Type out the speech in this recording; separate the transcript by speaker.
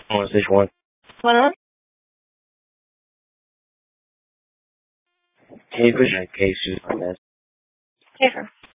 Speaker 1: On stage one.
Speaker 2: What?
Speaker 1: Can you push my case on this?
Speaker 2: Here.